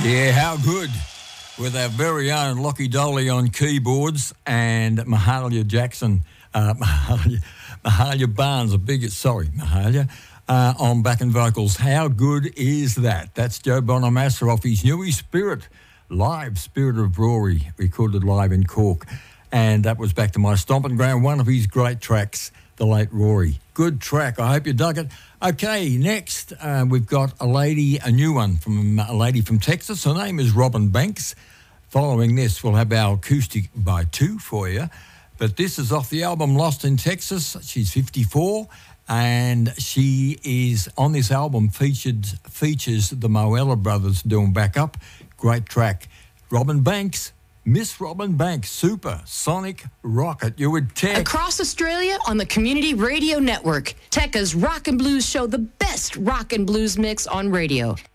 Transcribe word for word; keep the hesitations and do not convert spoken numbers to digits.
Yeah, how good. With our very own Lockie Doley on keyboards and Mahalia Jackson, uh, Mahalia, Mahalia Barnes, a big, sorry, Mahalia, uh, on backing vocals. How good is that? That's Joe Bonamassa off his new Spirit, live, Spirit of Rory, recorded live in Cork. And that was Back to My Stomping Ground, one of his great tracks, the late Rory. Good track. I hope you dug it. Okay, next uh, we've got a lady, a new one from a lady from Texas. Her name is Robin Banks. Following this, we'll have our acoustic by two for you. But this is off the album Lost in Texas. She's fifty-four, and she is on this album featured features the Moella brothers doing backup. Great track. Robin Banks. Miss Robin Banks, Super Sonic Rocket. You would Tech. Across Australia on the Community Radio Network. Tekka's Rock and Blues show, the best rock and blues mix on radio.